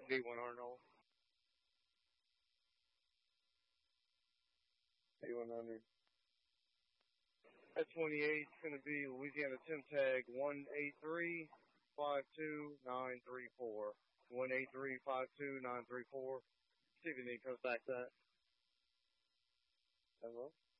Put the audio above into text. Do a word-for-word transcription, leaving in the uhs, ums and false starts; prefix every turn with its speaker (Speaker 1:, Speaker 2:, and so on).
Speaker 1: D one hundred. D one hundred. At twenty-eight, it's going to be Louisiana Temp Tag one eight three five two nine three four. one eight three five two nine three four. See if anything comes back to that. Hello?